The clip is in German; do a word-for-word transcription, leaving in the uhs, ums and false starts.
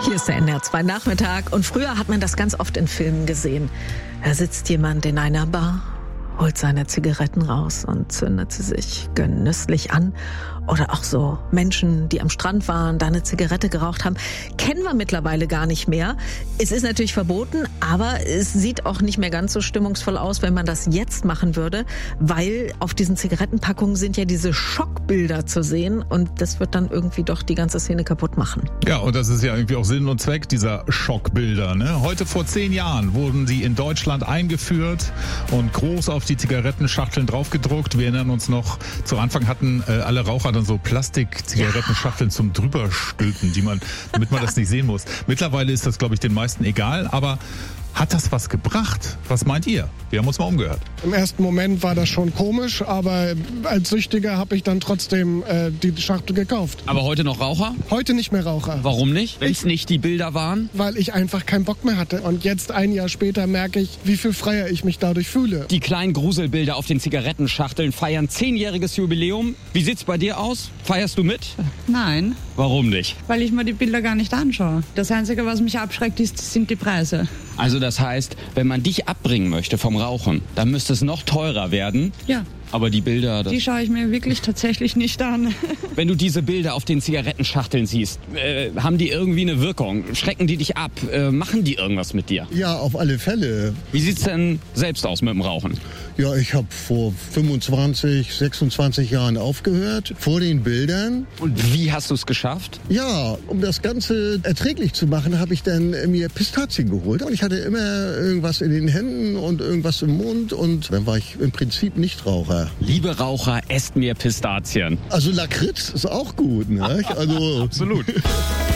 Hier ist der N D R zwei Nachmittag und früher hat man das ganz oft in Filmen gesehen. Da sitzt jemand in einer Bar, holt seine Zigaretten raus und zündet sie sich genüsslich an. Oder auch so Menschen, die am Strand waren, da eine Zigarette geraucht haben. Kennen wir mittlerweile gar nicht mehr. Es ist natürlich verboten, aber es sieht auch nicht mehr ganz so stimmungsvoll aus, wenn man das jetzt machen würde, weil auf diesen Zigarettenpackungen sind ja diese Schockbilder zu sehen und das wird dann irgendwie doch die ganze Szene kaputt machen. Ja, und das ist ja irgendwie auch Sinn und Zweck dieser Schockbilder, ne? Heute vor zehn Jahren wurden sie in Deutschland eingeführt und groß auf die Zigarettenschachteln draufgedruckt. Wir erinnern uns noch, zu Anfang hatten äh, alle Raucher dann so Plastik-Zigarettenschachteln ja. zum drüberstülpen, die man, damit man das nicht sehen muss. Mittlerweile ist das, glaube ich, den meisten egal, aber hat das was gebracht? Was meint ihr? Wir haben uns mal umgehört. Im ersten Moment war das schon komisch, aber als Süchtiger habe ich dann trotzdem äh, die Schachtel gekauft. Aber heute noch Raucher? Heute nicht mehr Raucher. Warum nicht? Wenn es nicht die Bilder waren? Weil ich einfach keinen Bock mehr hatte. Und jetzt, ein Jahr später, merke ich, wie viel freier ich mich dadurch fühle. Die kleinen Gruselbilder auf den Zigarettenschachteln feiern zehnjähriges Jubiläum. Wie sieht's bei dir aus? Feierst du mit? Nein. Warum nicht? Weil ich mir die Bilder gar nicht anschaue. Das Einzige, was mich abschreckt, ist, sind die Preise. Also das heißt, wenn man dich abbringen möchte vom Rauchen, dann müsste es noch teurer werden. Ja. Aber die Bilder... Das die schaue ich mir wirklich tatsächlich nicht an. Wenn du diese Bilder auf den Zigarettenschachteln siehst, äh, haben die irgendwie eine Wirkung? Schrecken die dich ab? Äh, machen die irgendwas mit dir? Ja, auf alle Fälle. Wie sieht's denn selbst aus mit dem Rauchen? Ja, ich habe vor fünfundzwanzig, sechsundzwanzig Jahren aufgehört, vor den Bildern. Und wie hast du es geschafft? Ja, um das Ganze erträglich zu machen, habe ich dann mir Pistazien geholt. Und ich hatte immer irgendwas in den Händen und irgendwas im Mund. Und dann war ich im Prinzip Nichtraucher. Liebe Raucher, esst mehr Pistazien. Also Lakritz ist auch gut, ne? Also absolut.